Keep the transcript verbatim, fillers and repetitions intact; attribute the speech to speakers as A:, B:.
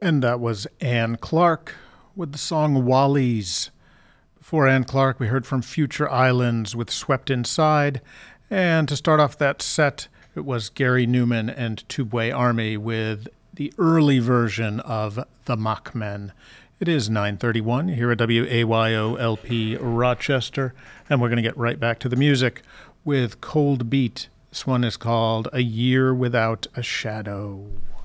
A: And that was Anne Clark with the song Wallies. Before Anne Clark, we heard from Future Islands with Swept Inside. And to start off that set, it was Gary Newman and Tubeway Army with the early version of The Mockmen. It is nine thirty-one here at W A Y O L P Rochester, and we're going to get right back to the music with Cold Beat. This one is called A Year Without a Shadow.